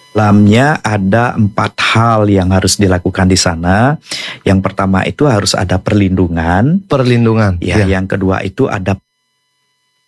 Dalamnya ada 4 hal yang harus dilakukan di sana. Yang pertama itu harus ada perlindungan. Perlindungan. Ya, yang kedua itu ada